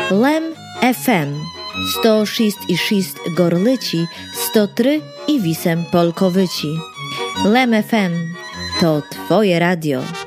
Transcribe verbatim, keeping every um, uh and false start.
Lem ef em sto šest i šest Gorlici, sto trzy i osiem Polkowyci. Lem ef em to Twoje radio.